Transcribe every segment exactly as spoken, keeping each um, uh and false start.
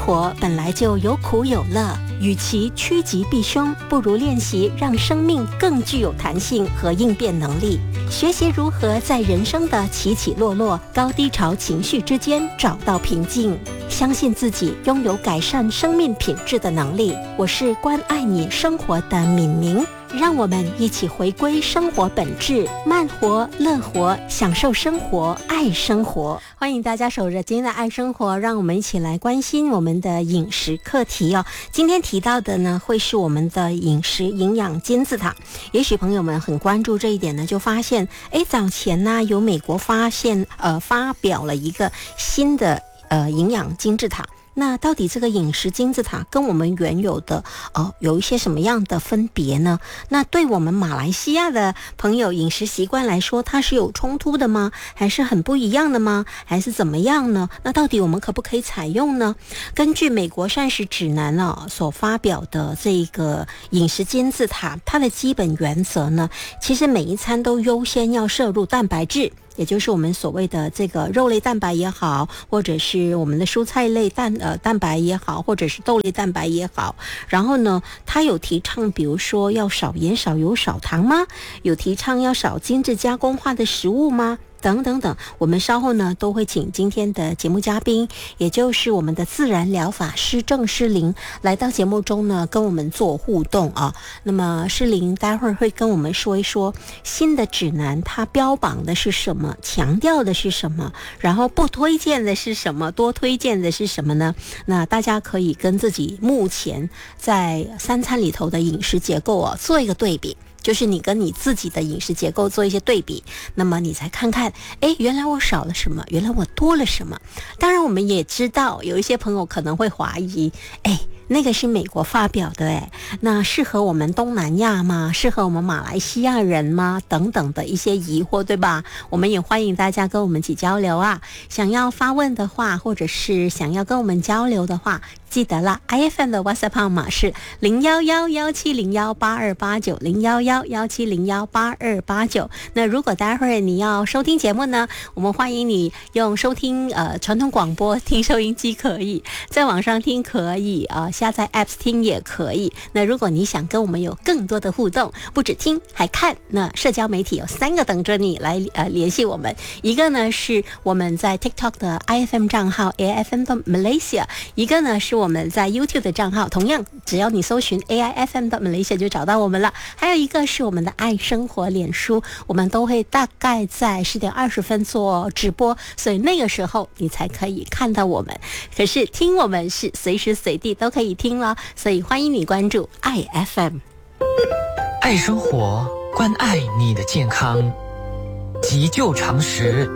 活本来就有苦有乐，与其趋吉避凶，不如练习让生命更具有弹性和应变能力，学习如何在人生的起起落落、高低潮情绪之间找到平静，相信自己拥有改善生命品质的能力。我是关爱你生活的敏明，让我们一起回归生活本质，慢活、乐活，享受生活，爱生活。欢迎大家守着今天的爱生活，让我们一起来关心我们的饮食课题哦。今天提到的呢，会是我们的饮食营养金字塔。也许朋友们很关注这一点呢，就发现，哎，早前呢，有美国发现呃发表了一个新的呃营养金字塔。那到底这个饮食金字塔跟我们原有的呃有一些什么样的分别呢？那对我们马来西亚的朋友饮食习惯来说，它是有冲突的吗？还是很不一样的吗？还是怎么样呢？那到底我们可不可以采用呢？根据美国膳食指南啊所发表的这个饮食金字塔，它的基本原则呢，其实每一餐都优先要摄入蛋白质，也就是我们所谓的这个肉类蛋白也好，或者是我们的蔬菜类蛋呃蛋白也好，或者是豆类蛋白也好。然后呢，它有提倡比如说要少盐少油少糖吗？有提倡要少精致加工化的食物吗？等等等，我们稍后呢都会请今天的节目嘉宾，也就是我们的自然疗法师郑诗玲来到节目中呢跟我们做互动啊。那么诗玲待会儿会跟我们说一说新的指南它标榜的是什么，强调的是什么，然后不推荐的是什么，多推荐的是什么呢？那大家可以跟自己目前在三餐里头的饮食结构啊做一个对比，就是你跟你自己的饮食结构做一些对比，那么你才看看，哎，原来我少了什么，原来我多了什么。当然我们也知道有一些朋友可能会怀疑，哎，那个是美国发表的，哎，那适合我们东南亚吗？适合我们马来西亚人吗？等等的一些疑惑，对吧？我们也欢迎大家跟我们一起交流啊。想要发问的话，或者是想要跟我们交流的话，记得啦 ，I F M 的 WhatsApp 号码是零幺幺幺七零幺八二八九零幺幺幺七零幺八二八九。那如果待会儿你要收听节目呢，我们欢迎你用收听呃传统广播听收音机可以，在网上听可以啊、呃，下载 Apps 听也可以。那如果你想跟我们有更多的互动，不只听还看，那社交媒体有三个等着你来呃联系我们。一个呢是我们在 TikTok 的 I F M 账号 A I F M 的 Malaysia， 一个呢是我们在 YouTube 的账号，同样只要你搜寻 A I F M 的 Malaysia 就找到我们了。还有一个是我们的爱生活脸书，我们都会大概在十点二十分做直播，所以那个时候你才可以看到我们。可是听我们是随时随地都可以听了，所以欢迎你关注爱 F M。 爱生活，关爱你的健康，急救常识。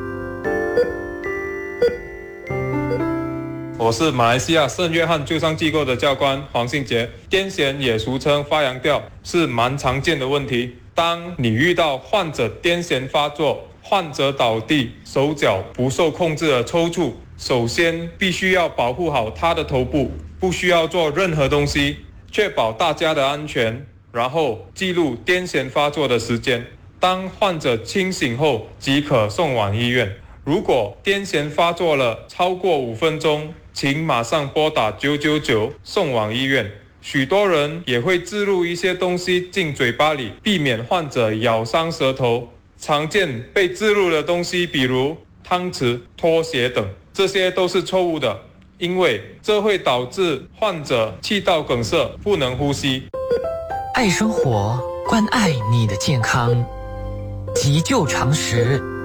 我是马来西亚圣约翰救伤机构的教官黄信杰。癫痫也俗称发羊吊，是蛮常见的问题。当你遇到患者癫痫发作，患者倒地，手脚不受控制的抽搐，首先必须要保护好他的头部，不需要做任何东西，确保大家的安全，然后记录癫痫发作的时间。当患者清醒后即可送往医院。如果癫痫发作了超过五分钟，请马上拨打九九九送往医院。许多人也会置入一些东西进嘴巴里，避免患者咬伤舌头。常见被置入的东西比如汤匙、拖鞋等，这些都是错误的，因为这会导致患者气道梗塞，不能呼吸。 爱生活，关爱你的健康，急救常识。